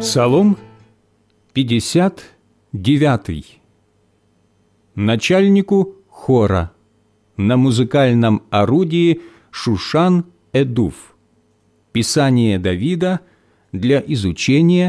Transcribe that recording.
Псалом 59. Начальнику хора на музыкальном орудии Шушан-Эдув. Писание Давида для изучения